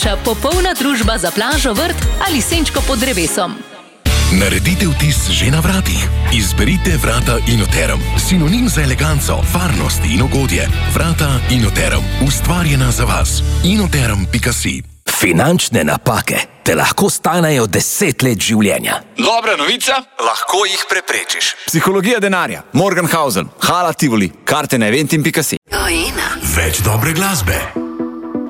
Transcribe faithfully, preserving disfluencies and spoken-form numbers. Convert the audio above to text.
Popolna družba za plažo, vrt ali senčko pod drevesom. Naredite vtis že na vratih. Izberite vrata Inoterum. Sinonim za eleganco, varnost in ugodje. Vrata Inoterum. Ustvarjena za vas. inoterum pika si. Finančne napake te lahko stanejo deset let življenja. Dobra novica, lahko jih preprečiš. Psihologija denarja, Morgenhausen, Hala Tivoli, karte na eventim pika si. Več dobre glasbe.